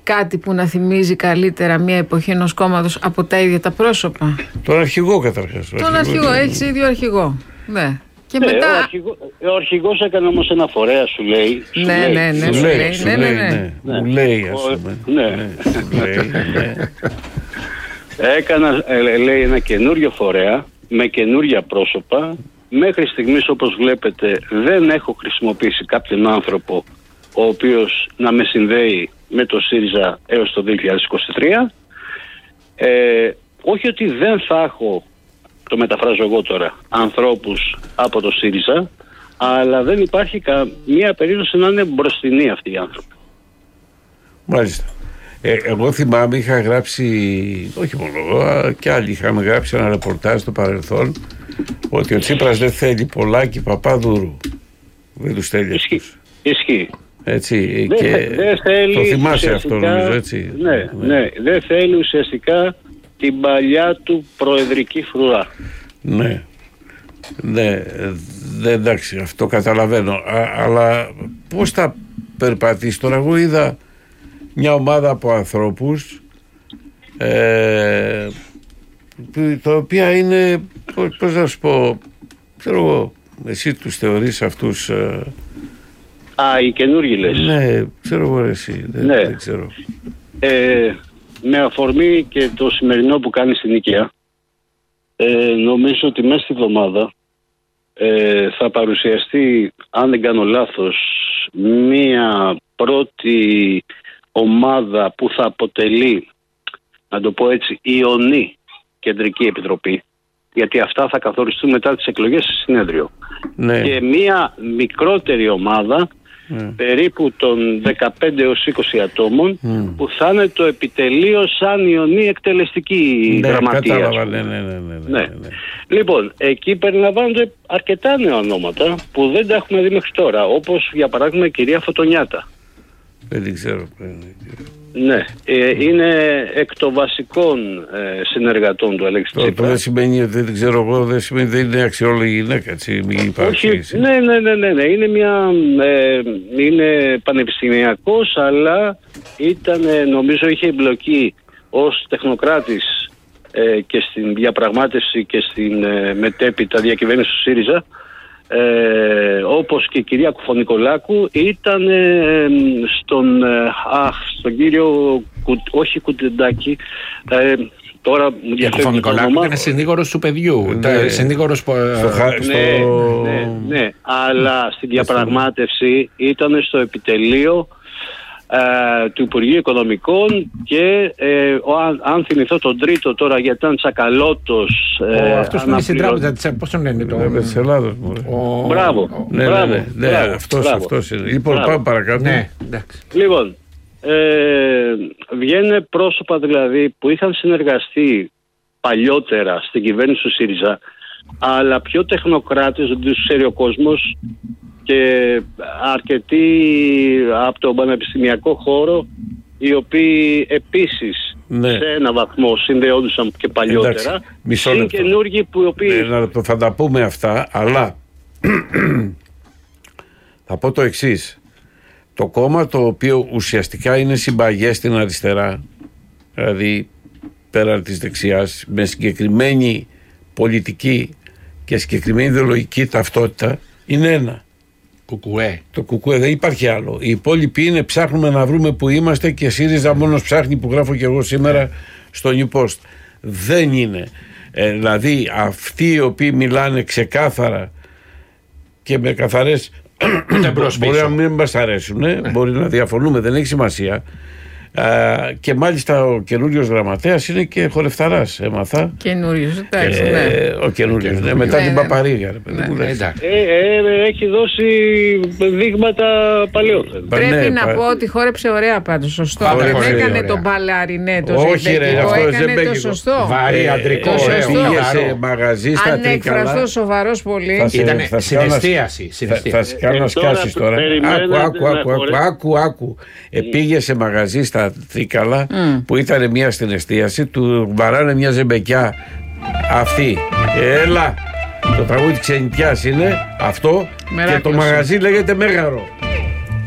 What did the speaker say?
κάτι που να θυμίζει καλύτερα μια εποχή ενός κόμματος από τα ίδια τα πρόσωπα? Τον αρχηγό καταρχάς. Τον αρχηγό, έχεις ίδιο αρχηγό. Ναι. Και μετά... Ο αρχηγός έκανε όμως ένα φορέα, σου λέει. Μου λέει, ας πούμε. Έκανα, λέει, ένα καινούριο φορέα με καινούρια πρόσωπα. Μέχρι στιγμής, όπως βλέπετε, δεν έχω χρησιμοποιήσει κάποιον άνθρωπο ο οποίος να με συνδέει με το ΣΥΡΙΖΑ έως το 2023. Όχι ότι δεν θα έχω, το μεταφράζω εγώ τώρα, ανθρώπους από το ΣΥΡΙΖΑ, αλλά δεν υπάρχει καμία περίπτωση να είναι μπροστινοί αυτοί οι άνθρωποι. Μάλιστα. Εγώ θυμάμαι, είχα γράψει, όχι μόνο εγώ, και άλλοι είχαμε γράψει ένα ρεπορτάζ στο παρελθόν, ότι ο Τσίπρας δεν θέλει Πολάκη Παπαδούρου. Δεν τους θέλει αυτούς. Ισχύει. Έτσι, δεν θέλει, το θυμάσαι αυτό, νομίζω, έτσι. Ναι, δεν θέλει ουσιαστικά την παλιά του προεδρική φρουρά. Ναι, εντάξει, αυτό καταλαβαίνω. Αλλά πώς θα περπατήσει τώρα? Εγώ είδα μια ομάδα από ανθρώπους τα οποία είναι, πώς να σου πω, ξέρω εγώ, εσύ τους θεωρείς αυτούς? Οι καινούργοι λες. Ναι, ξέρω εγώ εσύ, δεν ξέρω. Με αφορμή και το σημερινό που κάνει στην Νίκαια, νομίζω ότι μέσα στη εβδομάδα θα παρουσιαστεί, αν δεν κάνω λάθος, μία πρώτη ομάδα που θα αποτελεί, να το πω έτσι, ιονή κεντρική επιτροπή, γιατί αυτά θα καθοριστούν μετά τις εκλογές στο συνέδριο. Ναι. Και μία μικρότερη ομάδα, περίπου των 15 έως 20 ατόμων, που θα είναι το επιτελείο σαν ιονή εκτελεστική γραμματεία. Κατάλαβα, ναι. Λοιπόν, εκεί περιλαμβάνονται αρκετά νέα ονόματα που δεν τα έχουμε δει μέχρι τώρα, όπως για παράδειγμα η κυρία Φωτονιάτα. Δεν ξέρω. Ναι, είναι εκ των βασικών συνεργατών του Αλέξη Τσίπρα. Αυτό δεν σημαίνει ότι δεν ξέρω εγώ, δεν σημαίνει ότι δεν είναι αξιόλογη γυναίκα, έτσι, μην υπάρχει. Όχι, ναι, είναι πανεπιστημιακός, αλλά νομίζω είχε εμπλοκή ως τεχνοκράτης και στην διαπραγμάτευση και στην μετέπειτα διακυβέρνηση του ΣΥΡΙΖΑ, όπως και η κυρία Κουφονικολάκου ήταν στον κύριο όχι Κουτεντάκη, τώρα μου διαφεύγει το Κουφονικολάκου, ήταν συνήγορος του παιδιού, συνήγορος ναι, αλλά στην διαπραγμάτευση ήταν στο επιτελείο του Υπουργείου Οικονομικών και αν θυμηθώ τον τρίτο τώρα, γιατί ήταν Τσακαλώτος, αυτός που είναι στην τράπεζα της, πώς τον λένε, της Ελλάδος. Μπράβο. Αυτός είναι. Λοιπόν, πάμε παρακάτω. Λοιπόν, βγαίνουν πρόσωπα δηλαδή που είχαν συνεργαστεί παλιότερα στην κυβέρνηση του ΣΥΡΙΖΑ, αλλά πιο τεχνοκράτες, δεν τους ξέρει ο κόσμος, και αρκετοί από τον πανεπιστημιακό χώρο, οι οποίοι επίσης σε ένα βαθμό συνδεόντουσαν και παλιότερα. Είναι καινούργοι που οι οποίοι... θα τα πούμε αυτά, αλλά θα πω το εξής. Το κόμμα το οποίο ουσιαστικά είναι συμπαγές στην αριστερά, δηλαδή πέραν της δεξιάς, με συγκεκριμένη πολιτική και συγκεκριμένη ιδεολογική ταυτότητα, είναι ένα. Κουκουέ. Το κουκουέ, δεν υπάρχει άλλο. Οι υπόλοιποι είναι, ψάχνουμε να βρούμε που είμαστε, και ΣΥΡΙΖΑ μόνος ψάχνει, που γράφω και εγώ σήμερα στο New Post. Δεν είναι. Δηλαδή αυτοί οι οποίοι μιλάνε ξεκάθαρα και με καθαρές μπορεί να μην μας αρέσουν, μπορεί να διαφωνούμε, δεν έχει σημασία. Και μάλιστα ο καινούριος γραμματέας είναι και χορευταράς, έμαθα. Καινούριος, εντάξει, ο καινούριος, μετά την Παπαρίγα. Έχει δώσει δείγματα παλαιότερα. Πρέπει να πω ότι χόρεψε ωραία πάντως, σωστό. Δεν έκανε τον μπαλαρινέ, το ζεμπέκικο, έκανε το σωστό. Βαρύ, αντρικό, πήγε σε μαγαζί στα Τρίκαλα. Ανεκφραστός, σοβαρός πολύ. Ήταν συναισθίαση. Θα σε κάνω να σκάσεις τώρα. Άκου. Πήγε σε μαγαζί στα Τρίκαλα που ήταν μια στην εστίαση, του βαράνε μια ζεμπεκιά αυτή. Έλα, το τραγούδι ξενιτιάς είναι αυτό, και το μαγαζί λέγεται Μέγαρο.